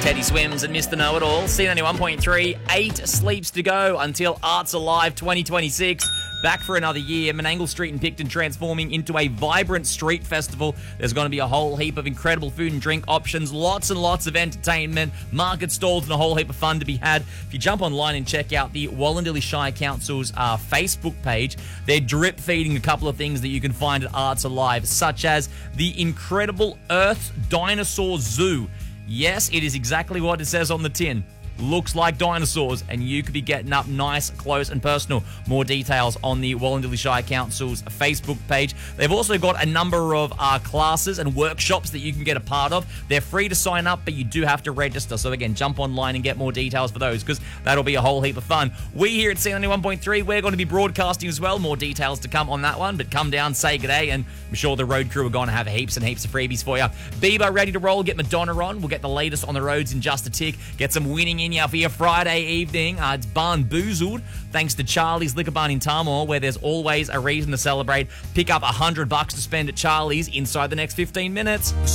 Teddy Swims and Mr. Know-It-All. C91.3, 8 sleeps to go until Arts Alive 2026. Back for another year. Menangle Street in Picton transforming into a vibrant street festival. There's going to be a whole heap of incredible food and drink options, lots and lots of entertainment, market stalls, and a whole heap of fun to be had. If you jump online and check out the Wallandilly Shire Council's Facebook page, they're drip feeding a couple of things that you can find at Arts Alive, such as the incredible Earth Dinosaur Zoo. Yes, it is exactly what it says on the tin. Looks like dinosaurs, and you could be getting up nice, close, and personal. More details on the Wallandilly Shire Council's Facebook page. They've also got a number of classes and workshops that you can get a part of. They're free to sign up, but you do have to register. So again, jump online and get more details for those, because that'll be a whole heap of fun. We here at C91.3, we're going to be broadcasting as well. More details to come on that one, but come down, say good day, and I'm sure the road crew are going to have heaps and heaps of freebies for you. Bieber ready to roll, get Madonna on. We'll get the latest on the roads in just a tick. Get some winning in you for your Friday evening. It's Barn Boozled, thanks to Charlie's Liquor Barn in Tamor, where there's always a reason to celebrate. Pick up $100 to spend at Charlie's inside the next 15 minutes.